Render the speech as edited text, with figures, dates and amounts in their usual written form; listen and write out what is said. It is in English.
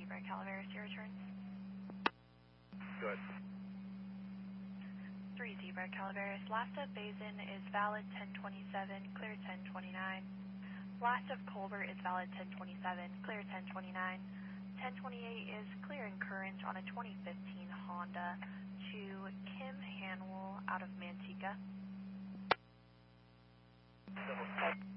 Zebra Calaveras, your returns. Good. 3 Zebra Calaveras, last of Basin is valid 1027, clear 1029. Last of Colbert is valid 1027, clear 1029. 1028 is clear and current on a 2015 Honda to Kim Hanwell out of Manteca.